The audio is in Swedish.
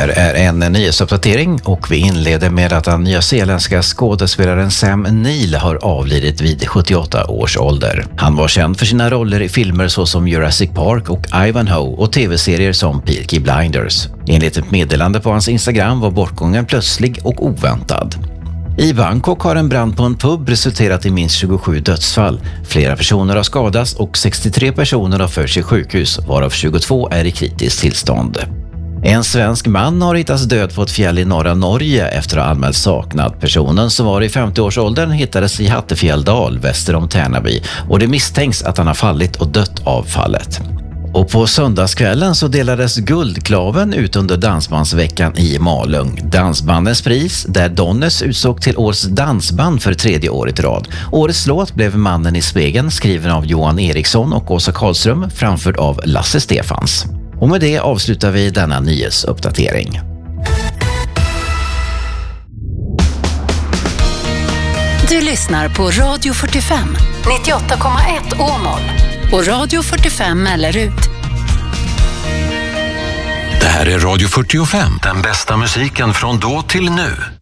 är en nyhetsuppdatering och vi inleder med att den nyzeeländska skådespelaren Sam Neill har avlidit vid 78 års ålder. Han var känd för sina roller i filmer såsom Jurassic Park och Ivanhoe och tv-serier som Peaky Blinders. Enligt ett meddelande på hans Instagram var bortgången plötslig och oväntad. I Bangkok har en brand på en pub resulterat i minst 27 dödsfall. Flera personer har skadats och 63 personer har förts till sjukhus, varav 22 är i kritiskt tillstånd. En svensk man har hittats död på ett fjäll i norra Norge efter att ha anmält saknad. Personen som var i 50-årsåldern hittades i Hattefjälldal väster om Tärnaby och det misstänks att han har fallit och dött av fallet. Och på söndagskvällen så delades Guldklaven ut under Dansbandsveckan i Malung. Dansbandens pris, där Donnes utsåg till årets dansband för 3:e året i rad. Årets låt blev Mannen i spegeln, skriven av Johan Eriksson och Åsa Karlström, framförd av Lasse Stefans. Och med det avslutar vi denna nyhetsuppdatering. Du lyssnar på Radio 45, 98,1 Åmål och Radio 45 Mellerud. Det här är Radio 45, den bästa musiken från då till nu.